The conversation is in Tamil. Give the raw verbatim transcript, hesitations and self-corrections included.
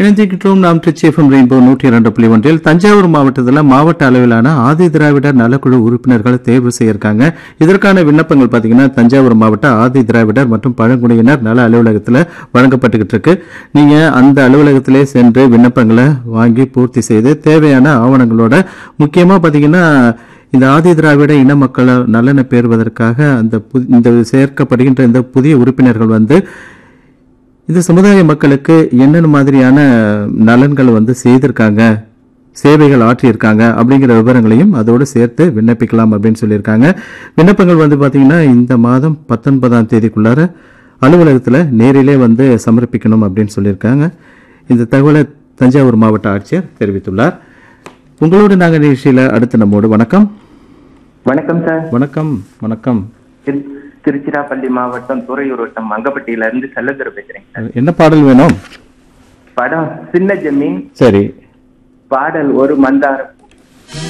இணைந்திருக்கிறோம் நாம் திருச்சி எஃப்எம் ரெயின்போ நூற்றி இரண்டு புள்ளி ஒன்றில் தஞ்சாவூர் மாவட்டத்தில் மாவட்ட அளவிலான ஆதி திராவிடர் நலக்குழு உறுப்பினர்கள் தேர்வு செய்யிருக்காங்க. இதற்கான விண்ணப்பங்கள் பார்த்தீங்கன்னா தஞ்சாவூர் மாவட்ட ஆதி திராவிடர் மற்றும் பழங்குடியினர் நல அலுவலகத்தில் வழங்கப்பட்டுக்கிட்டு இருக்கு. நீங்க அந்த அலுவலகத்திலே சென்று விண்ணப்பங்களை வாங்கி பூர்த்தி செய்து தேவையான ஆவணங்களோட முக்கியமா பார்த்தீங்கன்னா இந்த ஆதி திராவிட இன மக்களை நலனை பெறுவதற்காக அந்த இந்த சேர்க்கப்படுகின்ற இந்த புதிய உறுப்பினர்கள் வந்து இந்த சமுதாய மக்களுக்கு என்னென்ன மாதிரியான நலன்கள் வந்து செய்திருக்காங்க, சேவைகள் ஆற்றியிருக்காங்க அப்படிங்கிற விவரங்களையும் அதோடு சேர்த்து விண்ணப்பிக்கலாம் அப்படின்னு சொல்லியிருக்காங்க. விண்ணப்பங்கள் வந்து பார்த்தீங்கன்னா இந்த மாதம் பத்தொன்பதாம் தேதிக்குள்ளார அலுவலகத்தில் நேரிலே வந்து சமர்ப்பிக்கணும் அப்படின்னு சொல்லியிருக்காங்க. இந்த தகவலை தஞ்சாவூர் மாவட்ட ஆட்சியர் தெரிவித்துள்ளார். உங்களோட நாங்கள் நிகழ்ச்சியில் அடுத்து நம்மோடு வணக்கம். வணக்கம் சார். வணக்கம். வணக்கம். திருச்சிராப்பள்ளி மாவட்டம் துறையூர் வட்டம் மங்கப்பட்டியில இருந்து செல்லதுரை பேசுறேன். என்ன பாடல் வேணும்? படம் சின்ன ஜமீன். சரி. பாடல் ஒரு மந்தார